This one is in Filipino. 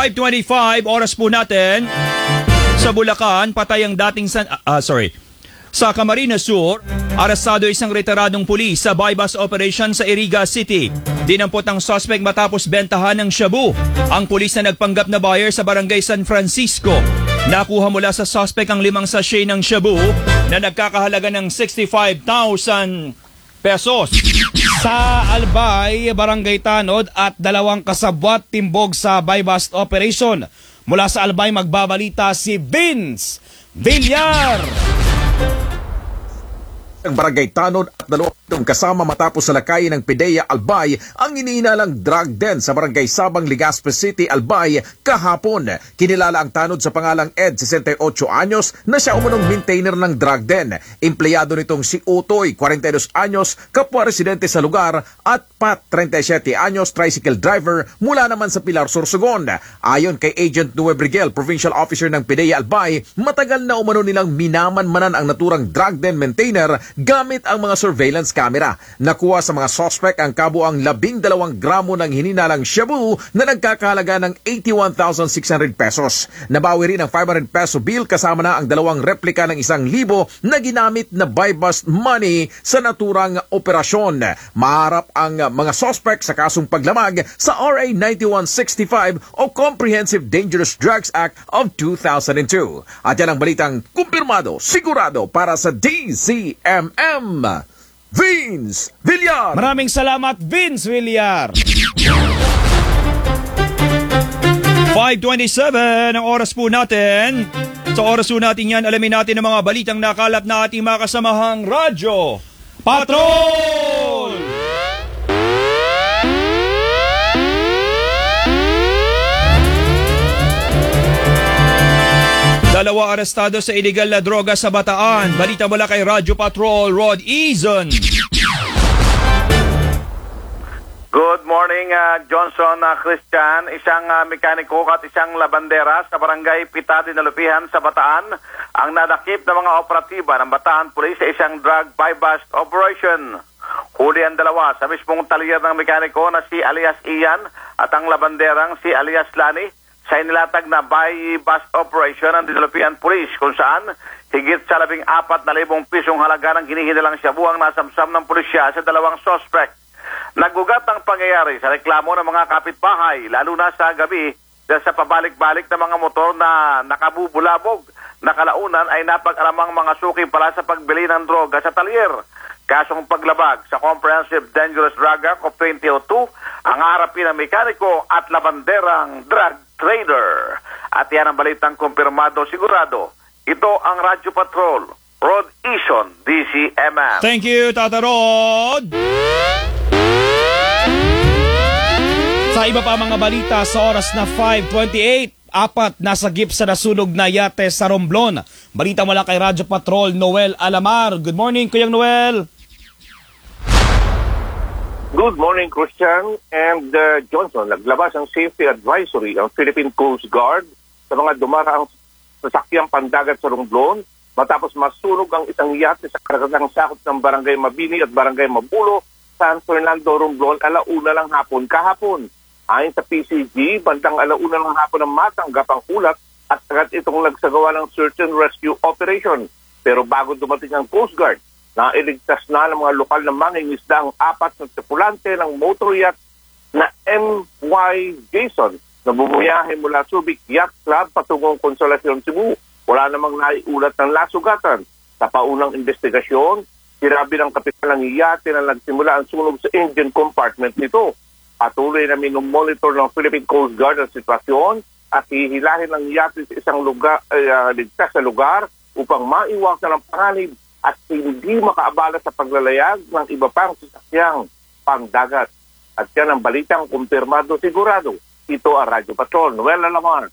5:25 oras po natin. Sa Bulacan, patay ang dating Sa Camarines Sur, arestado isang retiradong pulis sa buy-bust operation sa Iriga City. Dinampot ang suspect matapos bentahan ng shabu. Ang pulis na nagpanggap na buyer sa barangay San Francisco. Nakuha mula sa suspect ang 5 sachet ng shabu na nagkakahalaga ng 65,000 pesos. Sa Albay, Barangay Tanod at 2 kasabwat timbog sa buy-bust operation. Mula sa Albay magbabalita si Vince Villar. Ang Barangay Tanod at 2 kasama matapos salakay ng PIDEA Albay ang iniinalang drug den sa Barangay Sabang, Legazpi City, Albay kahapon. Kinilala ang Tanod sa pangalang Ed, 68 anyos, na siya umunong maintainer ng drug den. Empleyado nitong si Utoy, 42 anyos, kapwa residente sa lugar, at Pat, 37 anyos, tricycle driver mula naman sa Pilar, Sorsogon. Ayon kay Agent Nue Brigel, Provincial Officer ng PIDEA Albay, matagal na umano nilang minaman-manan ang naturang drug den maintainer gamit ang mga surveillance camera. Nakuha sa mga suspect ang kabuang 12 gramo ng hininalang shabu na nagkakahalaga ng 81,600 pesos. Nabawi rin ang 500 peso bill kasama na ang 2 replika ng 1,000 na ginamit na buy-bust money sa naturang operasyon. Maharap ang mga suspect sa kasong paglamag sa RA 9165 o Comprehensive Dangerous Drugs Act of 2002. At yan ang balitang kumpirmado, sigurado para sa DZMM. Vince Villar. Maraming salamat, Vince Villar. 5:27 ang oras po natin. Sa oras po natin yan, alamin natin ang mga balitang nakalap na ating mga kasamahang radyo Patrol! Dalawa arestado sa illegal na droga sa Bataan. Balita mula kay Radyo Patrol, Rod Eason. Good morning, Johnson Christian. Isang mekaniko at isang labandera sa barangay Pitadi na Lupihan sa Bataan ang nadakip ng mga operatiba ng Bataan Police sa isang drug buy-bust operation. Huli ang dalawa sa mismong talyer ng mekaniko na si alias Ian at ang labanderang si alias Lani sa inilatag na buy-bust operation ng Dilupian Police kung saan higit sa 14,000 pisong halaga ng hinihinalang shabu ang nasamsam ng pulisya sa 2 suspect. Nagugat ang pangyayari sa reklamo ng mga kapitbahay, lalo na sa gabi dahil sa pabalik-balik ng mga motor na nakabubulabog. Nakalaunan ay napag-alamang mga suki pala sa pagbili ng droga sa talyer. Kasong paglabag sa Comprehensive Dangerous Drug Act of 2002 ang harapin ng mekaniko at labanderang drug trader. At yan ang balitang kumpirmado sigurado. Ito ang Radyo Patrol, Rod Eason, DCMM. Thank you, Tata Rod. Sa iba pa mga balita sa oras na 5:28, 4 nasa gip sa nasunog na yate sa Romblon. Balita mula kay Radyo Patrol, Noel Alamar. Good morning, Kuyang Noel. Good morning, Christian and Johnson. Naglabas ang safety advisory ang Philippine Coast Guard sa mga dumaraang sasakyang pandagat sa Romblon matapos masunog ang isang yate sa karagatang sakop ng Barangay Mabini at Barangay Mabulo, San Fernando, Romblon, 1:00 lang hapon kahapon. Ayon sa PCG, bandang 1:00 lang hapon ang matanggap ang ulat at agad itong nagsagawa ng search and rescue operation. Pero bago dumating ang Coast Guard, nailigtas na ng mga lokal na mangingisda ang 4 na tripulante ng motor yacht na M.Y. Jason na bumuyahe mula Subic Yacht Club patungong Consolacion, Cebu. Wala namang naiulat ng lasugatan. Sa paunang investigasyon, sinabi ng kapitan ng yate na nagsimula ang sunog sa engine compartment nito. Patuloy na minumonitor ng Philippine Coast Guard ang sitwasyon at hihilahin ng yate sa isang lugar, ligtas sa lugar upang maiwasan ang panganib at hindi makaabala sa paglalayag ng iba pang sasakyang pangdagat. At yan ang balitang kumpirmado sigurado. Ito ang Radyo Patrol, Noel Alamar.